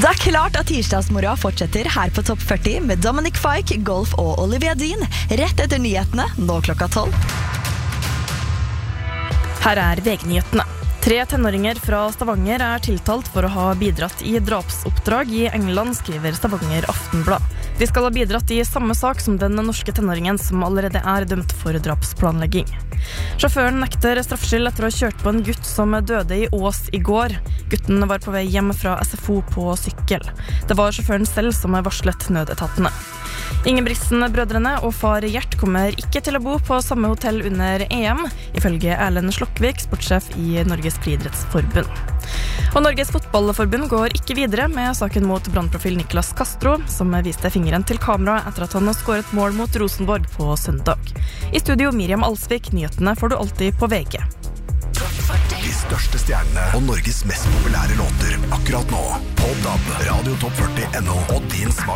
Det er klart at tirsdagsmorgen fortsetter her på Topp 40 med Dominic Fike, Golf og Olivia Dean. Rett etter nyhetene, nå klokka 12. Her er VG-nyhetene. 3 tenåringer fra Stavanger er tiltalt for å ha bidratt i drapsoppdrag i England, skriver Stavanger Aftenblad. De skal ha bidratt i samme sak som den norske tenåringen som allerede er dømt for drapsplanlegging. Sjåføren nekter straffskyld etter å ha kjørt på en gutt som døde i Ås i går. Gutten var på vei hjem fra SFO på sykkel. Det var sjåføren selv som varslet nødetatene. Ingebrigtsen-brødrene og far Gjert kommer ikke til å bo på samme hotell under EM, ifølge Erlend Slokvik, sportssjef i Norges friidrettsforbund. Og Norges fotballforbund går ikke videre med saken mot brannprofil Niklas Castro, som viste fingeren til kamera etter at han har skåret mål mot Rosenborg på søndag. I studio Miriam Alsvik, nyhetene får du alltid på VG. De største stjernene og Norges mest populære låter akkurat nå på DAB, Radio Topp 40 NO og din smart.